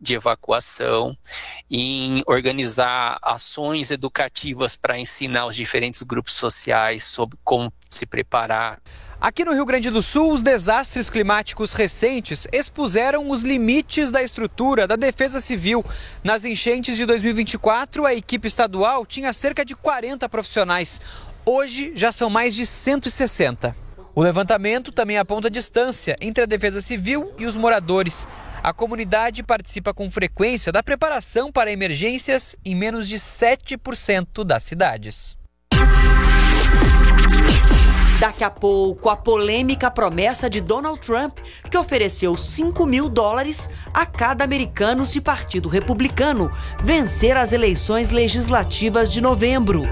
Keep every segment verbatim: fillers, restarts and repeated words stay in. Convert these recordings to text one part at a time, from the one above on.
de evacuação, em organizar ações educativas para ensinar os diferentes grupos sociais sobre como se preparar. Aqui no Rio Grande do Sul, os desastres climáticos recentes expuseram os limites da estrutura da Defesa Civil. Nas enchentes de dois mil e vinte e quatro, a equipe estadual tinha cerca de quarenta profissionais. Hoje, já são mais de cento e sessenta. O levantamento também aponta a distância entre a Defesa Civil e os moradores. A comunidade participa com frequência da preparação para emergências em menos de sete por cento das cidades. Daqui a pouco, a polêmica promessa de Donald Trump, que ofereceu cinco mil dólares a cada americano se o Partido Republicano vencer as eleições legislativas de novembro.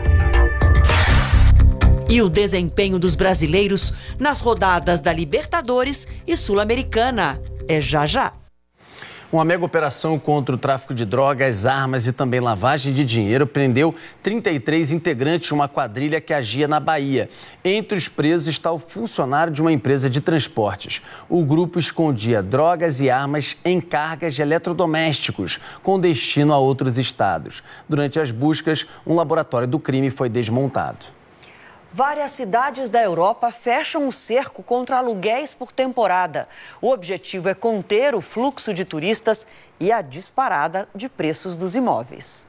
E o desempenho dos brasileiros nas rodadas da Libertadores e Sul-Americana. É já já. Uma mega operação contra o tráfico de drogas, armas e também lavagem de dinheiro prendeu trinta e três integrantes de uma quadrilha que agia na Bahia. Entre os presos está o funcionário de uma empresa de transportes. O grupo escondia drogas e armas em cargas de eletrodomésticos, com destino a outros estados. Durante as buscas, um laboratório do crime foi desmontado. Várias cidades da Europa fecham o cerco contra aluguéis por temporada. O objetivo é conter o fluxo de turistas e a disparada de preços dos imóveis.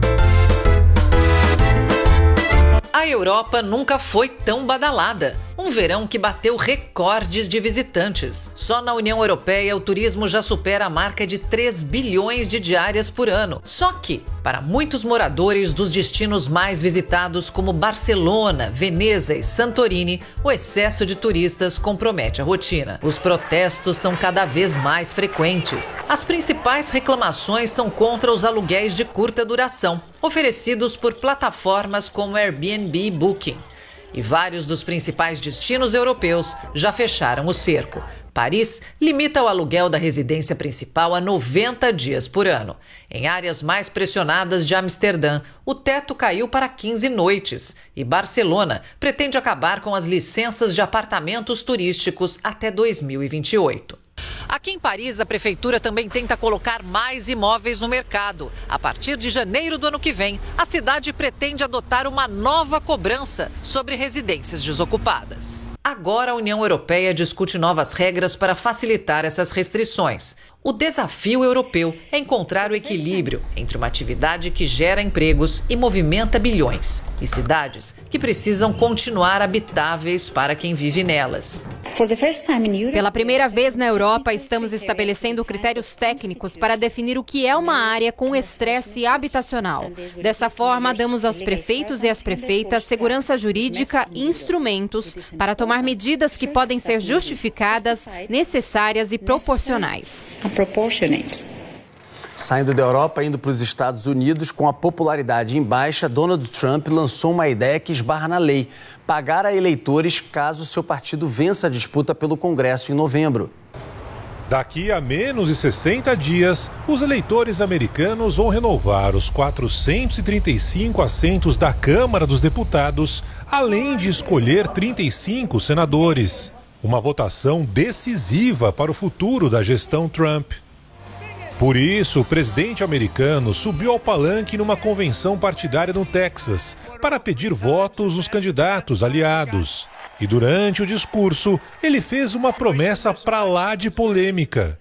A Europa nunca foi tão badalada. Um verão que bateu recordes de visitantes. Só na União Europeia, o turismo já supera a marca de três bilhões de diárias por ano. Só que, para muitos moradores dos destinos mais visitados como Barcelona, Veneza e Santorini, o excesso de turistas compromete a rotina. Os protestos são cada vez mais frequentes. As principais reclamações são contra os aluguéis de curta duração, oferecidos por plataformas como Airbnb e Booking. E vários dos principais destinos europeus já fecharam o cerco. Paris limita o aluguel da residência principal a noventa dias por ano. Em áreas mais pressionadas de Amsterdã, o teto caiu para quinze noites. E Barcelona pretende acabar com as licenças de apartamentos turísticos até dois mil e vinte e oito. Aqui em Paris, a prefeitura também tenta colocar mais imóveis no mercado. A partir de janeiro do ano que vem, a cidade pretende adotar uma nova cobrança sobre residências desocupadas. Agora a União Europeia discute novas regras para facilitar essas restrições. O desafio europeu é encontrar o equilíbrio entre uma atividade que gera empregos e movimenta bilhões, e cidades que precisam continuar habitáveis para quem vive nelas. Pela primeira vez na Europa, estamos estabelecendo critérios técnicos para definir o que é uma área com estresse habitacional. Dessa forma, damos aos prefeitos e às prefeitas segurança jurídica e instrumentos para tomar medidas que podem ser justificadas, necessárias e proporcionais. Saindo da Europa, indo para os Estados Unidos, com a popularidade em baixa, Donald Trump lançou uma ideia que esbarra na lei: pagar a eleitores caso seu partido vença a disputa pelo Congresso em novembro. Daqui a menos de sessenta dias, os eleitores americanos vão renovar os quatrocentos e trinta e cinco assentos da Câmara dos Deputados, além de escolher trinta e cinco senadores. Uma votação decisiva para o futuro da gestão Trump. Por isso, o presidente americano subiu ao palanque numa convenção partidária no Texas para pedir votos dos candidatos aliados. E durante o discurso, ele fez uma promessa pra lá de polêmica.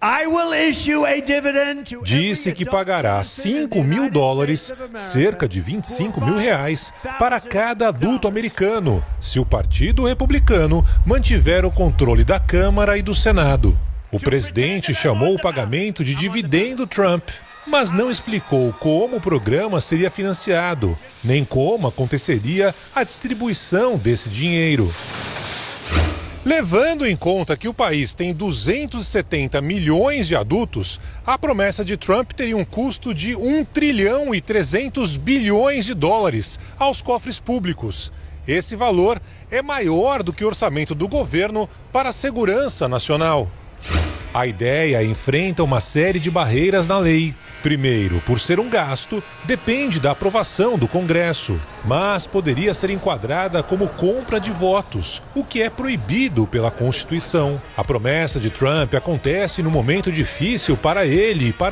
Disse que pagará cinco mil dólares, cerca de vinte e cinco mil reais, para cada adulto americano, se o Partido Republicano mantiver o controle da Câmara e do Senado. O presidente chamou o pagamento de dividendo Trump, mas não explicou como o programa seria financiado, nem como aconteceria a distribuição desse dinheiro. Levando em conta que o país tem duzentos e setenta milhões de adultos, a promessa de Trump teria um custo de um trilhão e trezentos bilhões de dólares aos cofres públicos. Esse valor é maior do que o orçamento do governo para a segurança nacional. A ideia enfrenta uma série de barreiras na lei. Primeiro, por ser um gasto, depende da aprovação do Congresso, mas poderia ser enquadrada como compra de votos, o que é proibido pela Constituição. A promessa de Trump acontece num momento difícil para ele e para